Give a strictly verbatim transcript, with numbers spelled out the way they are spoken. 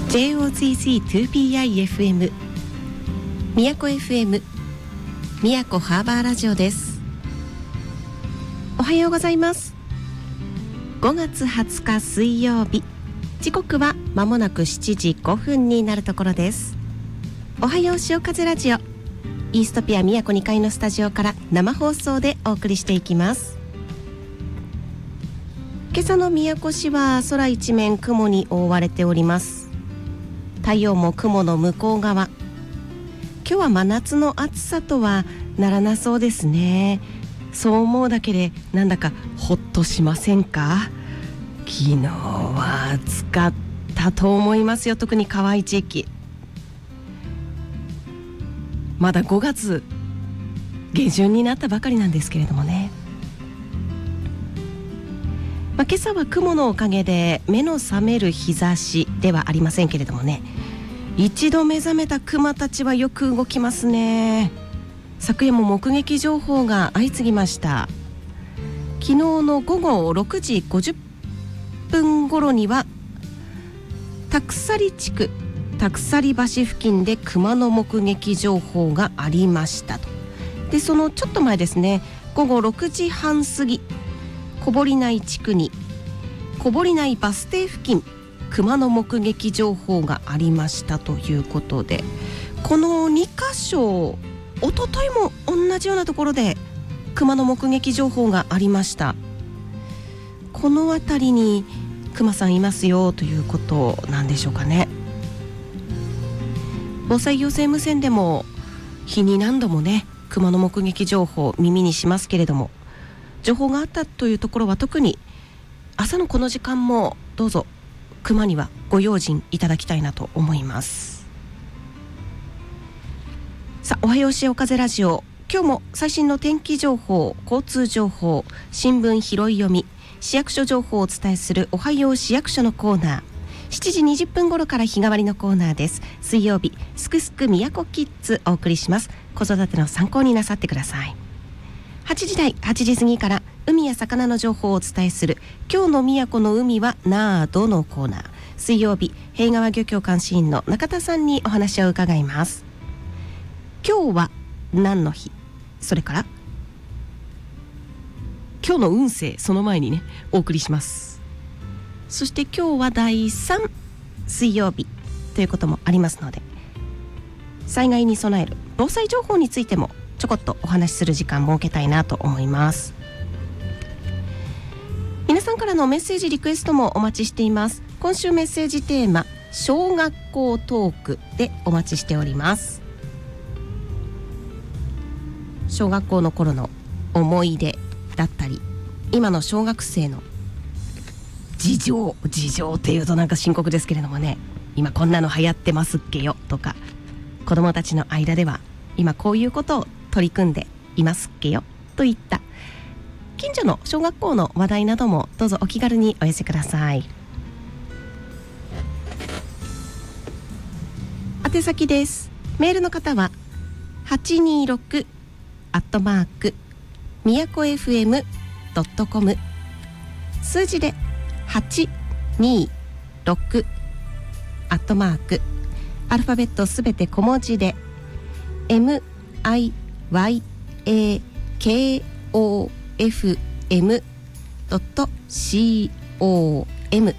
ジェイオーゼットツーピーアイエフエム 宮古 エフエム 宮古ハーバーラジオです。おはようございます。ごがつはつか水曜日、時刻はまもなくしちじごふんになるところです。おはよう潮風ラジオ、イーストピア宮古にかいのスタジオから生放送でお送りしていきます。今朝の宮古市は空一面雲に覆われております。太陽も雲の向こう側、今日は真夏の暑さとはならなそうですね。そう思うだけでなんだかほっとしませんか？昨日は暑かったと思いますよ。特に川市駅、まだごがつ下旬になったばかりなんですけれどもね、まあ、今朝は雲のおかげで目の覚める日差しではありませんけれどもね、一度目覚めた熊たちはよく動きますね。昨夜も目撃情報が相次ぎました。昨日の午後ろくじごじゅっぷん頃にはたくさり地区たくさり橋付近で熊の目撃情報がありましたと。でそのちょっと前ですね、午後ろくじはん過ぎ、小堀内地区に小堀内バス停付近熊の目撃情報がありましたということで、このにかしょおとといも同じようなところで熊の目撃情報がありました。この辺りに熊さんいますよということなんでしょうかね。防災行政無線でも日に何度もね熊の目撃情報を耳にしますけれども、情報があったというところは特に朝のこの時間もどうぞ熊にはご用心いただきたいなと思います。さあ、おはよう潮風ラジオ、今日も最新の天気情報、交通情報、新聞拾い読み、市役所情報をお伝えするおはよう市役所のコーナー、しちじにじゅっぷん頃から日替わりのコーナーです。水曜日、すくすく宮古キッズお送りします。子育ての参考になさってください。はちじ台、はちじ過ぎから海や魚の情報をお伝えする今日の宮古の海はなあどのコーナー、水曜日、平川漁協監視員の中田さんにお話を伺います。今日は何の日、それから今日の運勢、その前にねお送りします。そして今日はだいさん水曜日ということもありますので、災害に備える防災情報についてもちょこっとお話しする時間設けたいなと思います。皆さんからのメッセージリクエストもお待ちしています。今週メッセージテーマ、小学校トークでお待ちしております。小学校の頃の思い出だったり、今の小学生の事情事情っていうとなんか深刻ですけれどもね、今こんなの流行ってますっけよとか、子どもたちの間では今こういうことを取り組んでいますっけよといった近所の小学校の話題などもどうぞお気軽にお寄せください。宛先です。メールの方ははちにーろくアットマーク宮古 エフエムドットコム、 数字ではちにーろくアットマークアルファベットすべて小文字で エムアイワイエーケーオーエフエムドットコム